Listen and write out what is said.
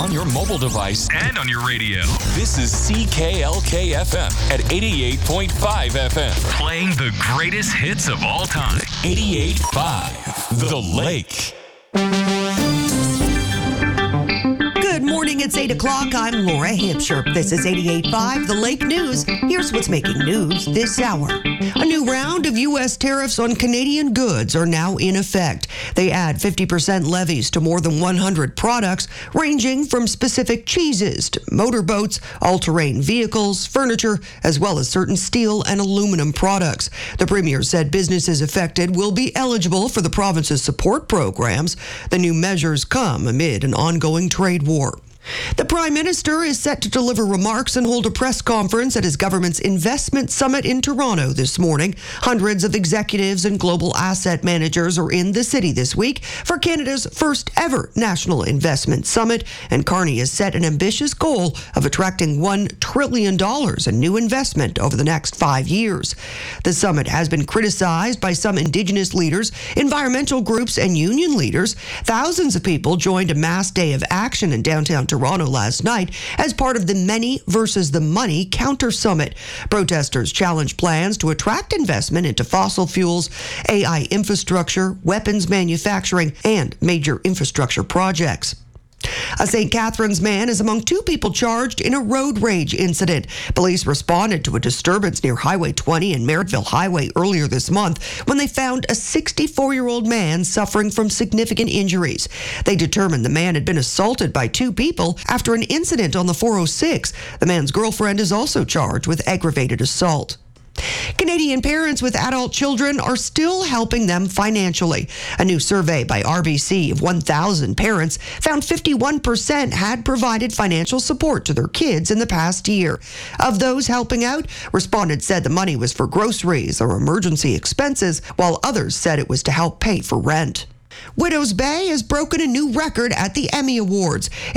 on your mobile device and on your radio. This is CKLK FM at 88.5 FM. Playing the greatest hits of all time. 88.5 The Lake. Good morning, it's 8 o'clock. I'm Laura Hampshire. This is 88.5 The Lake News. Here's what's making news this hour. A new round of U.S. tariffs on Canadian goods are now in effect. They add 50% levies to more than 100 products, ranging from specific cheeses to motorboats, all-terrain vehicles, furniture, as well as certain steel and aluminum products. The Premier said businesses affected will be eligible for the province's support programs. The new measures come amid an ongoing trade war. The Prime Minister is set to deliver remarks and hold a press conference at his government's investment summit in Toronto this morning. Hundreds of executives and global asset managers are in the city this week for Canada's first ever national investment summit, and Carney has set an ambitious goal of attracting $1 trillion in new investment over the next 5 years. The summit has been criticized by some Indigenous leaders, environmental groups, and union leaders. Thousands of people joined a mass day of action in downtown Toronto last night as part of the Many versus the Money counter summit. Protesters challenged plans to attract investment into fossil fuels, AI infrastructure, weapons manufacturing, and major infrastructure projects. A St. Catharines man is among two people charged in a road rage incident. Police responded to a disturbance near Highway 20 and Merrittville Highway earlier this month when they found a 64-year-old man suffering from significant injuries. They determined the man had been assaulted by two people after an incident on the 406. The man's girlfriend is also charged with aggravated assault. Canadian parents with adult children are still helping them financially. A new survey by RBC of 1,000 parents found 51% had provided financial support to their kids in the past year. Of those helping out, respondents said the money was for groceries or emergency expenses, while others said it was to help pay for rent. Widows Bay has broken a new record at the Emmy Awards.